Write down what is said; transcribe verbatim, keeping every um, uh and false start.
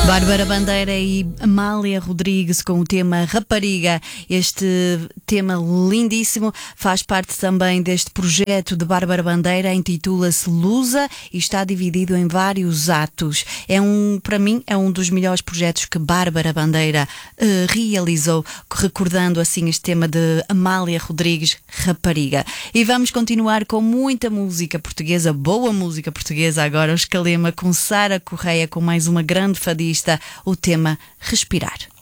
Bárbara Bandeira e Amália Rodrigues com o tema Rapariga. Este tema lindíssimo faz parte também deste projeto de Bárbara Bandeira, intitula-se Lusa e está dividido em vários atos. É um, para mim, é um dos melhores projetos que Bárbara Bandeira uh, realizou, recordando assim este tema de Amália Rodrigues, Rapariga. E vamos continuar com muita música portuguesa, boa música portuguesa agora, o Escalema com Sara Correia, com mais uma grande fadista, o tema Respirar.